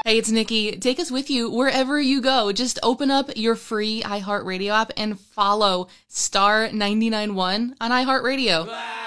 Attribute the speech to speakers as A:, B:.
A: Hey, it's Nikki. Take us with you wherever you go. Just open up your free iHeartRadio app and follow Star 99.1 on iHeartRadio.